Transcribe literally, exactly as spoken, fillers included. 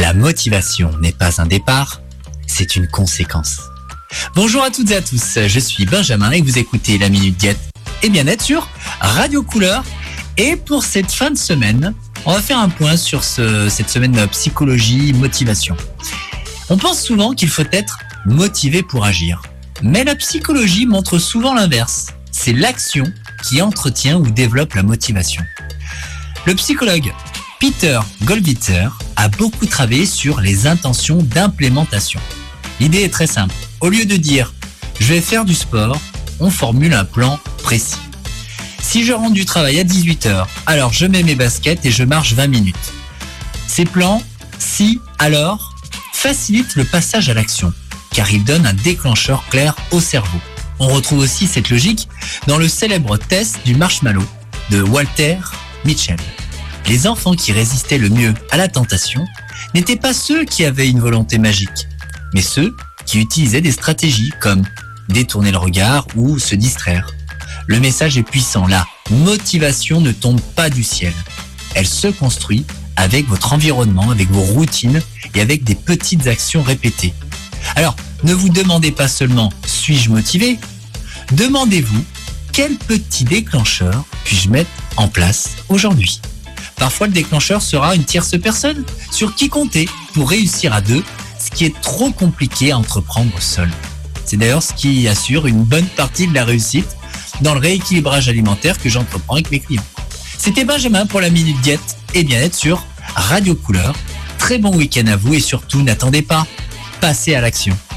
La motivation n'est pas un départ, c'est une conséquence. Bonjour à toutes et à tous, je suis Benjamin et vous écoutez la Minute Diète et Bien-être sur Radio Couleur. Et pour cette fin de semaine, on va faire un point sur ce, cette semaine de psychologie, motivation. On pense souvent qu'il faut être motivé pour agir, mais la psychologie montre souvent l'inverse. C'est l'action qui entretient ou développe la motivation. Le psychologue Peter Goldwitzer a beaucoup travaillé sur les intentions d'implémentation. L'idée est très simple. Au lieu de dire « je vais faire du sport », on formule un plan précis. Si je rentre du travail à dix-huit heures, alors je mets mes baskets et je marche vingt minutes. Ces plans, si, alors, facilitent le passage à l'action, car ils donnent un déclencheur clair au cerveau. On retrouve aussi cette logique dans le célèbre test du marshmallow de Walter Mitchell. Les enfants qui résistaient le mieux à la tentation n'étaient pas ceux qui avaient une volonté magique, mais ceux qui utilisaient des stratégies comme détourner le regard ou se distraire. Le message est puissant, la motivation ne tombe pas du ciel. Elle se construit avec votre environnement, avec vos routines et avec des petites actions répétées. Alors, ne vous demandez pas seulement « suis-je motivé ?», demandez-vous « quel petit déclencheur puis-je mettre en place aujourd'hui ?» Parfois, le déclencheur sera une tierce personne sur qui compter pour réussir à deux, ce qui est trop compliqué à entreprendre seul. C'est d'ailleurs ce qui assure une bonne partie de la réussite dans le rééquilibrage alimentaire que j'entreprends avec mes clients. C'était Benjamin pour la Minute Diète et Bien-être sur Radio Couleur. Très bon week-end à vous et surtout, n'attendez pas, passez à l'action.